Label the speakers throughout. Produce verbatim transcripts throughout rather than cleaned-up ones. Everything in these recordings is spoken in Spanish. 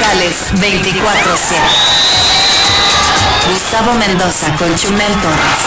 Speaker 1: locales veinticuatro siete. Gustavo Mendoza con Chumel Torres.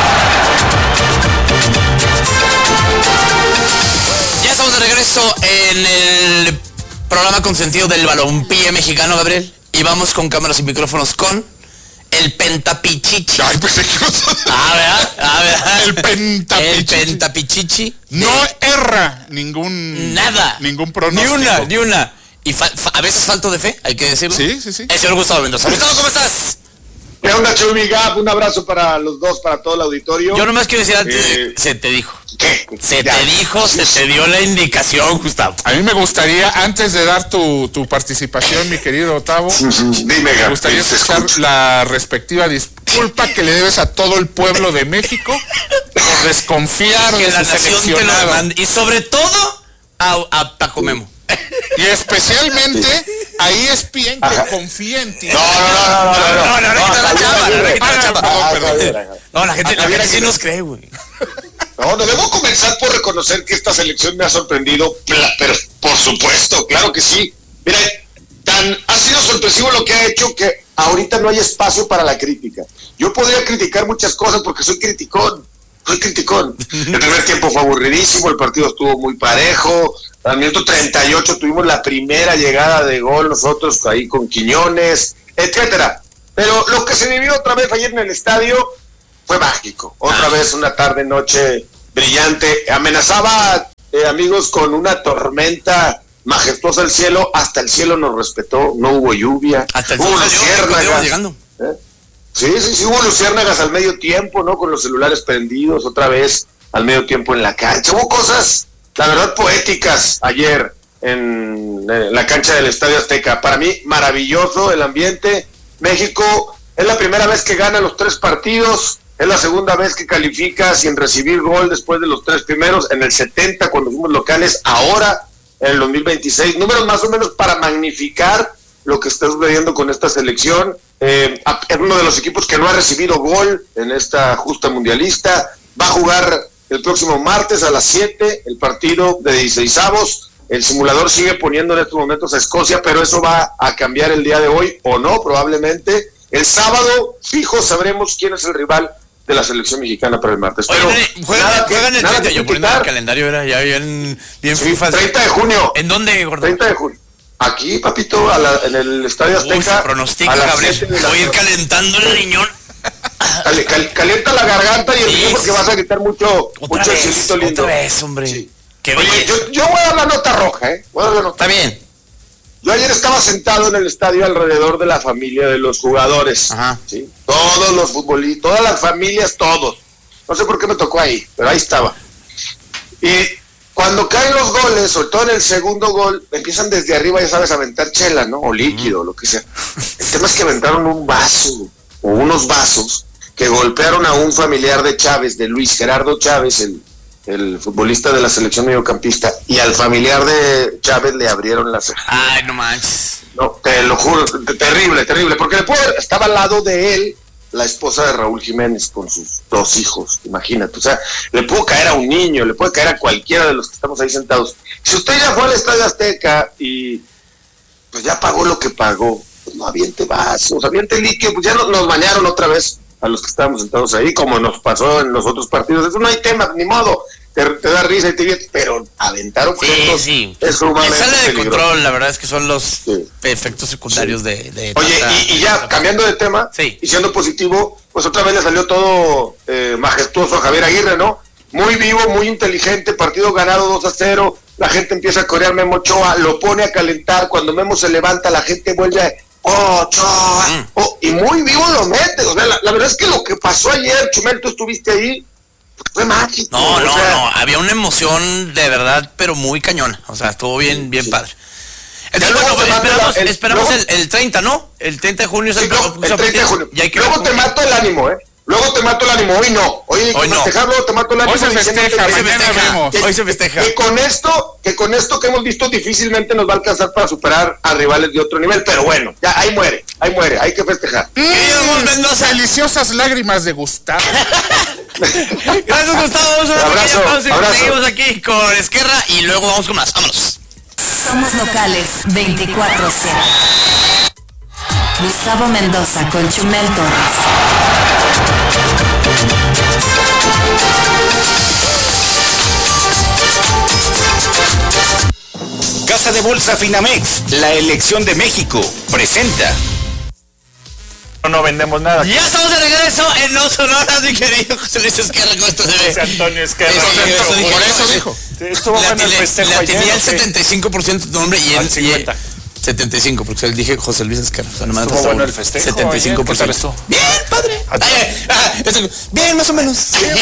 Speaker 2: Ya estamos de regreso en el programa consentido del balompié mexicano, Gabriel. Y vamos con cámaras y micrófonos con el Pentapichichi.
Speaker 3: Ay, pues es que no...
Speaker 2: Ah, ¿verdad? Ah, ¿verdad?
Speaker 3: El Pentapichichi.
Speaker 2: El Pentapichichi.
Speaker 3: No erra ningún...
Speaker 2: Nada.
Speaker 3: Ningún pronóstico.
Speaker 2: Ni una, ni una. Y fa fa a veces falto de fe, hay que decirlo.
Speaker 3: Sí, sí, sí.
Speaker 2: El señor Gustavo Mendoza. Gustavo, ¿cómo estás?
Speaker 4: ¿Qué onda, Chumi Gap? Un abrazo para los dos, para todo el auditorio.
Speaker 2: Yo nomás quiero decir antes,
Speaker 4: Eh,
Speaker 2: se te dijo.
Speaker 4: ¿Qué?
Speaker 2: Se
Speaker 4: Ya.
Speaker 2: te dijo, se te dio la indicación, Gustavo.
Speaker 3: A mí me gustaría, antes de dar tu, tu participación, mi querido Otavo,
Speaker 4: Dime,
Speaker 3: me
Speaker 4: Gap.
Speaker 3: gustaría
Speaker 4: te
Speaker 3: escuchar
Speaker 4: escucho.
Speaker 3: la respectiva disculpa que le debes a todo el pueblo de México por desconfiar
Speaker 2: Que
Speaker 3: de
Speaker 2: la
Speaker 3: su
Speaker 2: nación te lo
Speaker 3: seleccionado.
Speaker 2: demande. Y sobre todo, a, a Paco Memo.
Speaker 3: Y especialmente a E S P N que
Speaker 4: Ajá.
Speaker 3: confía en ti.
Speaker 4: No, no, no, no, no, no.
Speaker 2: No, no, no, quita la chamba, no, quita la chamba.
Speaker 4: Ah,
Speaker 3: Perdón,
Speaker 4: está bien,
Speaker 3: perdón.
Speaker 4: ajá.
Speaker 2: No, la gente, la
Speaker 4: Javier
Speaker 2: gente sí
Speaker 4: Aguirre.
Speaker 2: nos cree, güey.
Speaker 4: No, no, debo comenzar por reconocer que esta selección me ha sorprendido, pla- pero por supuesto, claro que sí. Mira, tan ha sido sorpresivo lo que ha hecho que ahorita no hay espacio para la crítica. Yo podría criticar muchas cosas porque soy criticón, soy criticón. El primer tiempo fue aburridísimo, el partido estuvo muy parejo. Al minuto treinta y ocho tuvimos la primera llegada de gol nosotros ahí con Quiñones, etcétera. Pero lo que se vivió otra vez ayer en el estadio fue mágico. Otra vez una tarde, noche brillante. Amenazaba, eh, amigos, con una tormenta majestuosa el cielo. Hasta el cielo nos respetó. No hubo lluvia.
Speaker 2: Hasta el
Speaker 4: hubo
Speaker 2: sol salió, cuando íbamos
Speaker 4: luciérnagas.
Speaker 2: llegando.
Speaker 4: ¿Eh? Sí, sí, sí, hubo luciérnagas al medio tiempo, ¿no? Con los celulares prendidos, otra vez al medio tiempo en la cancha. Hubo cosas, la verdad, poéticas ayer en, en la cancha del Estadio Azteca. Para mí, maravilloso el ambiente. México es la primera vez que gana los tres partidos. Es la segunda vez que califica sin recibir gol después de los tres primeros. En el setenta, cuando fuimos locales, ahora en el dos mil veintiséis. Números más o menos para magnificar lo que está sucediendo con esta selección. Eh, es uno de los equipos que no ha recibido gol en esta justa mundialista. Va a jugar el próximo martes a las siete el partido de dieciseisavos. El simulador sigue poniendo en estos momentos a Escocia, pero eso va a cambiar el día de hoy, o no, probablemente. El sábado, fijo, sabremos quién es el rival de la selección mexicana para el martes.
Speaker 2: Oye,
Speaker 4: Pero
Speaker 2: nene, juegan,
Speaker 4: nada que-
Speaker 2: juegan el
Speaker 4: nada
Speaker 2: treinta.
Speaker 4: que
Speaker 2: Yo poniendo el
Speaker 4: criticar.
Speaker 2: calendario era ya bien, bien
Speaker 4: Sí,
Speaker 2: FIFA.
Speaker 4: treinta de junio.
Speaker 2: ¿En dónde, gordo?
Speaker 4: treinta de junio. Aquí, papito, a la- en el Estadio
Speaker 2: Uy,
Speaker 4: Azteca.
Speaker 2: se pronostica,
Speaker 4: a las
Speaker 2: Gabriel.
Speaker 4: siete de la
Speaker 2: Voy a ir
Speaker 4: tarde.
Speaker 2: calentando el riñón.
Speaker 4: Cal- cal- calienta la garganta y el
Speaker 2: Sí,
Speaker 4: frío porque
Speaker 2: sí.
Speaker 4: vas a gritar mucho,
Speaker 2: Otra
Speaker 4: mucho el
Speaker 2: vez,
Speaker 4: cielito lindo.
Speaker 2: otra vez, hombre.
Speaker 4: Sí.
Speaker 2: Qué
Speaker 4: Oye,
Speaker 2: belleza.
Speaker 4: yo, yo voy a dar la nota roja, ¿eh? Voy a dar la nota.
Speaker 2: Está bien.
Speaker 4: Yo ayer estaba sentado en el estadio alrededor de la familia de los jugadores.
Speaker 2: Ajá.
Speaker 4: ¿Sí? Todos los futbolistas, todas las familias, todos. No sé por qué me tocó ahí, pero ahí estaba. Y cuando caen los goles, sobre todo en el segundo gol, empiezan desde arriba, ya sabes, a aventar chela, ¿no? O líquido, lo que sea. El tema es que aventaron un vaso, o unos vasos, que golpearon a un familiar de Chávez, de Luis Gerardo Chávez, el, el futbolista de la selección mediocampista, y al familiar de Chávez le abrieron la ceja.
Speaker 2: Ay, no manches.
Speaker 4: No, te lo juro, te- terrible, terrible, porque le puede, estaba al lado de él la esposa de Raúl Jiménez con sus dos hijos, imagínate, o sea, le pudo caer a un niño, le puede caer a cualquiera de los que estamos ahí sentados. Si usted ya fue al Estadio Azteca y pues ya pagó lo que pagó, pues no aviente vasos, aviente líquido, pues ya no- nos bañaron otra vez a los que estábamos sentados ahí, como nos pasó en los otros partidos. Eso no hay tema, ni modo, te, te da risa y te divierte, pero aventaron
Speaker 2: Sí,
Speaker 4: objetos
Speaker 2: sí.
Speaker 4: es
Speaker 2: Me
Speaker 4: sumamente
Speaker 2: sale de
Speaker 4: peligroso.
Speaker 2: control, la verdad es que son los
Speaker 4: Sí.
Speaker 2: efectos secundarios de, de
Speaker 4: Oye,
Speaker 2: tanta-
Speaker 4: y, y ya cambiando de tema,
Speaker 2: Sí.
Speaker 4: y siendo positivo, pues otra vez le salió todo eh, majestuoso a Javier Aguirre, ¿no? Muy vivo, muy inteligente, partido ganado dos a cero, la gente empieza a corear Memo Ochoa, lo pone a calentar, cuando Memo se levanta, la gente vuelve a Ochoa,
Speaker 2: Mm.
Speaker 4: oh, y muy vivo lo mete, o sea, la, la verdad es que lo que pasó ayer, Chumel, tú estuviste ahí, pues fue mágico.
Speaker 2: No,
Speaker 4: o
Speaker 2: no,
Speaker 4: sea,
Speaker 2: no, había una emoción de verdad, pero muy cañona. O sea, estuvo bien, bien
Speaker 4: Sí.
Speaker 2: padre.
Speaker 4: Ya
Speaker 2: Entonces,
Speaker 4: luego
Speaker 2: bueno,
Speaker 4: te mato
Speaker 2: esperamos,
Speaker 4: la- el-
Speaker 2: esperamos
Speaker 4: luego-
Speaker 2: el, el treinta, ¿no? El treinta de junio es
Speaker 4: Sí,
Speaker 2: el,
Speaker 4: luego, el treinta de junio.
Speaker 2: Y hay que
Speaker 4: Luego
Speaker 2: ver
Speaker 4: te
Speaker 2: cómo-
Speaker 4: mato el ánimo, ¿eh? Luego te mato el ánimo, hoy no. Hoy hay que
Speaker 2: Hoy no.
Speaker 4: festejar, luego te mato el ánimo.
Speaker 3: Hoy se
Speaker 4: diciendo que-
Speaker 3: festeja,
Speaker 2: Hoy se
Speaker 3: mañana
Speaker 2: festeja.
Speaker 3: vemos.
Speaker 2: Hoy se festeja.
Speaker 4: Que con esto, que con esto que hemos visto difícilmente nos va a alcanzar para superar a rivales de otro nivel, pero bueno, ya ahí muere, ahí muere, hay que festejar.
Speaker 2: Querido Gus Mendoza.
Speaker 3: Deliciosas lágrimas de Gustavo.
Speaker 2: Gracias, Gustavo. Vamos a una
Speaker 4: Abrazo,
Speaker 2: pequeña pausa y
Speaker 4: abrazo.
Speaker 2: seguimos aquí con Esquerra y luego vamos con más. Vámonos.
Speaker 1: Somos locales veinticuatro siete. Gustavo Mendoza con Chumel Torres.
Speaker 5: Casa de Bolsa Finamex, la elección de México, presenta.
Speaker 3: No vendemos nada.
Speaker 2: Ya estamos de regreso en No Sonoras, mi querido José Luis Esquerra, ¿cómo esto se ve?
Speaker 3: José Antonio Esquerra.
Speaker 2: Eso, eso dijo,
Speaker 3: por eso
Speaker 2: eso
Speaker 3: dijo.
Speaker 4: Estuvo
Speaker 2: La
Speaker 4: bueno el
Speaker 2: tiene-
Speaker 4: festejo
Speaker 2: la
Speaker 4: ayer,
Speaker 2: tenía el
Speaker 4: ¿o qué?
Speaker 2: setenta y cinco por ciento de tu nombre y
Speaker 4: Al
Speaker 2: él...
Speaker 4: cincuenta.
Speaker 2: y él- setenta y cinco, porque él dije José Luis Esquerra. O sea, nomás
Speaker 4: Estuvo
Speaker 2: hasta
Speaker 4: bueno
Speaker 2: uno.
Speaker 4: el festejo
Speaker 2: setenta y cinco por ciento.
Speaker 4: ayer, ¿qué tal estuvo?
Speaker 2: Bien, padre.
Speaker 4: ¿A ti?
Speaker 2: Ay, ah, esto- bien, más o menos.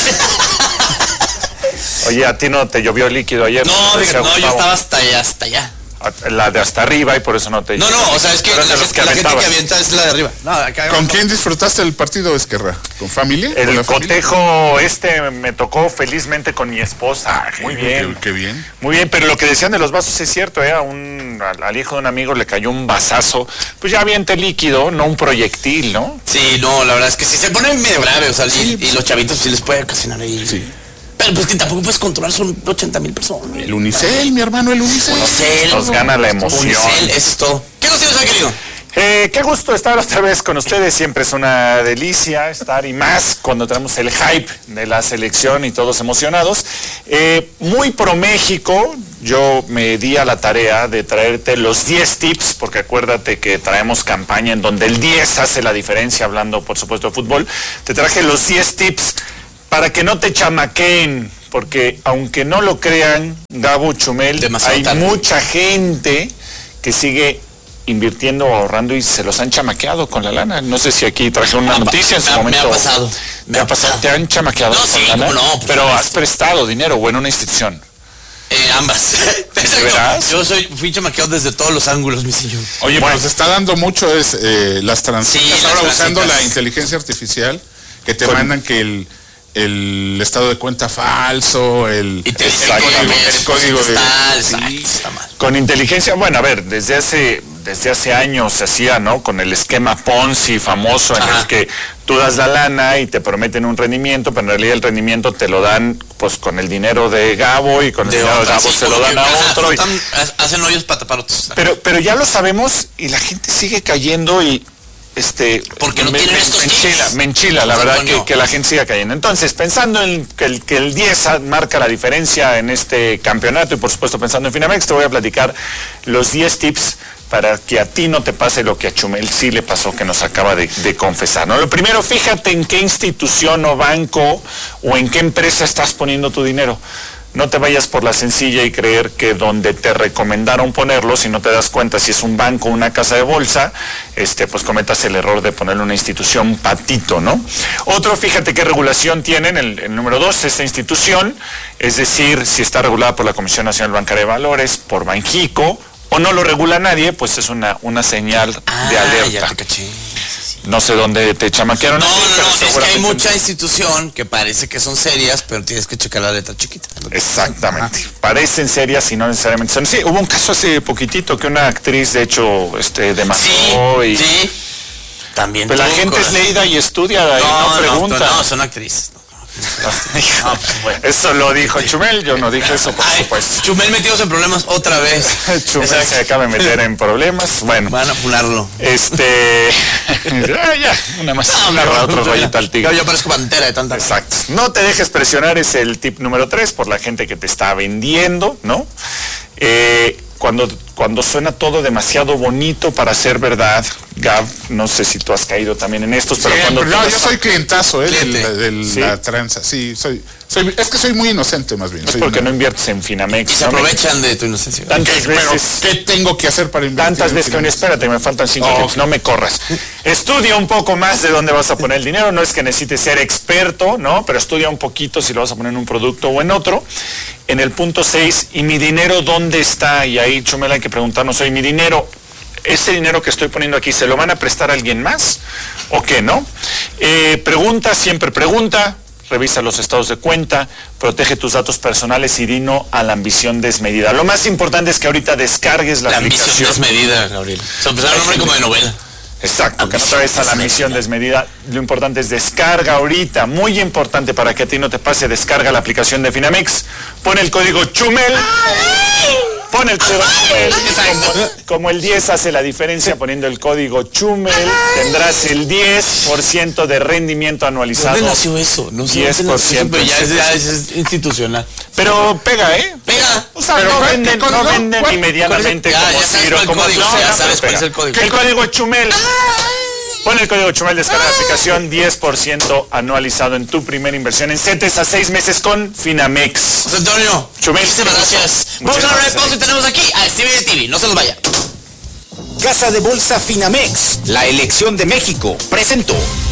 Speaker 4: Oye, a ti no te llovió líquido ayer.
Speaker 2: No,
Speaker 4: Decía
Speaker 2: fíjate, no, yo
Speaker 4: Gustavo.
Speaker 2: estaba hasta allá, hasta allá.
Speaker 4: La de hasta arriba y por eso no te
Speaker 2: No,
Speaker 4: llovió.
Speaker 2: no, o sea, es que
Speaker 4: Eres
Speaker 2: la,
Speaker 4: de los
Speaker 2: gente, la gente que
Speaker 4: aventabas.
Speaker 2: avienta es la de arriba. No, acá
Speaker 3: ¿Con quién disfrutaste el partido, Esquerra? ¿Con familia? ¿Con
Speaker 4: El
Speaker 3: la familia?
Speaker 4: cotejo este me tocó felizmente con mi esposa. Muy bien.
Speaker 3: Qué, qué bien.
Speaker 4: Muy bien, pero lo que decían de los vasos es cierto, ¿eh? A un, al, al hijo de un amigo le cayó un vasazo, pues ya aviente líquido, no un proyectil, ¿no?
Speaker 2: Sí, no, la verdad es que sí se pone medio grave, o sea, y, y los chavitos sí les puede ocasionar ahí.
Speaker 3: Sí.
Speaker 2: Pero pues que tampoco puedes controlar, son ochenta mil personas.
Speaker 3: El Unicel, mi hermano, el Unicel.
Speaker 2: Unicel.
Speaker 4: Nos gana la emoción.
Speaker 2: Unicel, eso es todo. ¿Qué nos tienes hoy, querido?
Speaker 4: Eh, qué gusto estar otra vez con ustedes, siempre es una delicia estar y más cuando tenemos el hype de la selección y todos emocionados. Eh, muy pro México, yo me di a la tarea de traerte los diez tips, porque acuérdate que traemos campaña en donde el diez hace la diferencia, hablando por supuesto de fútbol. Te traje los diez tips para que no te chamaqueen, porque aunque no lo crean, Gabo, Chumel,
Speaker 2: Demasiado
Speaker 4: hay
Speaker 2: tarde.
Speaker 4: mucha gente que sigue invirtiendo o ahorrando y se los han chamaqueado con la lana. No sé si aquí traje una
Speaker 2: Me ha-
Speaker 4: noticia en su
Speaker 2: me ha- me
Speaker 4: momento.
Speaker 2: ha pasado.
Speaker 4: Me ha pasado. ¿Te han chamaqueado
Speaker 2: No,
Speaker 4: con
Speaker 2: sí,
Speaker 4: lana?
Speaker 2: cómo no, por
Speaker 4: Pero
Speaker 2: supuesto.
Speaker 4: has prestado dinero o en una institución.
Speaker 2: Eh, ambas. Exacto.
Speaker 4: veras?
Speaker 2: Yo soy, fui chamaqueado desde todos los ángulos, mi señor.
Speaker 3: Oye,
Speaker 4: Bueno.
Speaker 3: pues está dando mucho es eh, las transitas.
Speaker 2: Sí, las
Speaker 3: ahora usando
Speaker 2: transitas.
Speaker 3: la inteligencia artificial, que te
Speaker 4: Con-
Speaker 3: mandan que el, el estado de cuenta falso, el,
Speaker 2: Y te
Speaker 3: el
Speaker 2: dicen
Speaker 3: código,
Speaker 2: que
Speaker 3: el código de...
Speaker 2: está,
Speaker 3: sí.
Speaker 2: exacto, está mal.
Speaker 4: Con inteligencia, bueno, a ver, desde hace, desde hace años se hacía, ¿no? Con el esquema Ponzi famoso en
Speaker 2: Ajá.
Speaker 4: el que tú das la lana y te prometen un rendimiento, pero en realidad el rendimiento te lo dan pues con el dinero de Gabo y con el
Speaker 2: De
Speaker 4: dinero de
Speaker 2: otras,
Speaker 4: Gabo
Speaker 2: sí,
Speaker 4: se lo
Speaker 2: como
Speaker 4: dan
Speaker 2: que,
Speaker 4: a
Speaker 2: ajá,
Speaker 4: otro. y-
Speaker 2: juntan- ha- hacen hoyos para tapar otros.
Speaker 4: Pero, pero ya lo sabemos y la gente sigue cayendo y este
Speaker 2: Porque no
Speaker 4: me,
Speaker 2: tienen
Speaker 4: me-
Speaker 2: estos
Speaker 4: me
Speaker 2: tips.
Speaker 4: enchila, me enchila, la
Speaker 2: José
Speaker 4: verdad
Speaker 2: Antonio.
Speaker 4: que, que la gente siga cayendo. Entonces, pensando en que el, que el diez marca la diferencia en este campeonato y por supuesto pensando en Finamex, te voy a platicar los diez tips para que a ti no te pase lo que a Chumel sí le pasó, que nos acaba de, de confesar, ¿no? Lo primero, fíjate en qué institución o banco o en qué empresa estás poniendo tu dinero. No te vayas por la sencilla y creer que donde te recomendaron ponerlo, si no te das cuenta si es un banco o una casa de bolsa, este, pues cometas el error de ponerle una institución patito, ¿no? Otro, fíjate qué regulación tienen, el, el número dos, esta institución, es decir, si está regulada por la Comisión Nacional Bancaria de Valores, por Banxico, o no lo regula nadie, pues es una, una señal de
Speaker 2: Ah, ya
Speaker 4: alerta.
Speaker 2: te caché. Sí, sí.
Speaker 4: No sé dónde te chamaquearon.
Speaker 2: No,
Speaker 4: a ti,
Speaker 2: no,
Speaker 4: pero
Speaker 2: no, es que hay
Speaker 4: seguramente-
Speaker 2: mucha institución que parece que son serias, pero tienes que checar la letra chiquita.
Speaker 4: Exactamente. Parecen serias y no necesariamente son. Sí, hubo un caso hace poquitito que una actriz, de hecho, este, demandó
Speaker 2: Sí,
Speaker 4: y...
Speaker 2: sí. También
Speaker 4: Pero la
Speaker 2: tuvo
Speaker 4: gente es
Speaker 2: coraje.
Speaker 4: leída y estudia y no,
Speaker 2: No, no,
Speaker 4: pregunta.
Speaker 2: no, son actrices. No, pues, bueno.
Speaker 4: Eso lo dijo Chumel, yo no dije eso, por
Speaker 2: Ay,
Speaker 4: supuesto.
Speaker 2: Chumel metidos en problemas otra vez.
Speaker 4: Chumel
Speaker 2: Exacto.
Speaker 4: se acaba de meter en problemas. Bueno,
Speaker 2: Van a funarlo.
Speaker 4: este... ah, ya, una más, una
Speaker 2: No,
Speaker 4: otro
Speaker 2: yo-
Speaker 4: rayita al tigre.
Speaker 2: Yo, yo parezco pantera de tanta.
Speaker 4: Exacto. No te dejes presionar, es el tip número tres, por la gente que te está vendiendo, ¿no? Eh, cuando, cuando suena todo demasiado bonito para ser verdad, Gab, no sé si tú has caído también en estos, pero
Speaker 3: Sí,
Speaker 4: cuando...
Speaker 3: pero no, yo soy clientazo, ¿eh? Del,
Speaker 2: Cliente.
Speaker 3: del-
Speaker 4: ¿Sí?
Speaker 3: la tranza, sí, soy, soy, es que soy muy inocente más bien.
Speaker 4: No es
Speaker 3: soy
Speaker 4: porque
Speaker 3: una-
Speaker 4: no inviertes en Finamex.
Speaker 2: Y se
Speaker 4: ¿no?
Speaker 2: aprovechan de tu inocencia.
Speaker 4: Tantas
Speaker 3: Pero,
Speaker 4: veces...
Speaker 3: ¿qué tengo que hacer para invertir?
Speaker 4: Tantas
Speaker 3: en
Speaker 4: veces que
Speaker 3: finanzas?
Speaker 4: espérate, me faltan cinco
Speaker 3: Oh,
Speaker 4: tips, no me corras. Estudia un poco más de dónde vas a poner el dinero, no es que necesites ser experto, ¿no? Pero estudia un poquito si lo vas a poner en un producto o en otro. En el punto seis, ¿y mi dinero dónde está? Y ahí, Chumel, hay que preguntarnos, oye, mi dinero, ¿ese dinero que estoy poniendo aquí, se lo van a prestar a alguien más? ¿O qué, no? Eh, pregunta, siempre pregunta. Revisa los estados de cuenta, protege tus datos personales y di no a la ambición desmedida. Lo más importante es que ahorita descargues la,
Speaker 2: La ambición
Speaker 4: aplicación.
Speaker 2: desmedida, Gabriel. O sea, empezar un nombre como de novela.
Speaker 4: Exacto, que no
Speaker 2: Ambición
Speaker 4: traes a la
Speaker 2: desmedida.
Speaker 4: misión desmedida. Lo importante es descarga ahorita. Muy importante para que a ti no te pase, descarga la aplicación de Finamex. Pon el código Chumel
Speaker 6: Pon el código Chumel. Como, como el diez hace la diferencia poniendo el código Chumel, tendrás el diez por ciento de rendimiento anualizado.
Speaker 2: ¿Dónde nació eso? No sé.
Speaker 6: diez por ciento.
Speaker 2: Pero ya es, ya es- es institucional.
Speaker 6: Pero pega, ¿eh?
Speaker 2: Pega.
Speaker 6: O sea,
Speaker 3: Pero,
Speaker 6: no
Speaker 3: ¿cuál-
Speaker 6: venden,
Speaker 3: qué código?
Speaker 6: no venden
Speaker 3: ¿Cuál?
Speaker 6: inmediatamente
Speaker 2: Ya,
Speaker 6: como
Speaker 2: ya sabes
Speaker 6: Ciro,
Speaker 2: cuál
Speaker 6: como
Speaker 2: código,
Speaker 6: Azucena,
Speaker 2: ya sabes
Speaker 6: pero
Speaker 2: cuál es
Speaker 6: pega.
Speaker 2: el código.
Speaker 6: Que el código Chumel. Pon el código Chumel, descarga la aplicación, diez por ciento anualizado en tu primera inversión en CETES a seis meses con Finamex.
Speaker 2: José Antonio,
Speaker 6: Chumel.
Speaker 2: muchísimas gracias. Vamos a
Speaker 6: Muchas
Speaker 2: la
Speaker 6: gracias.
Speaker 2: pausa y tenemos aquí a Stevie T V. No se los vaya.
Speaker 5: Casa de Bolsa Finamex, la elección de México, presentó.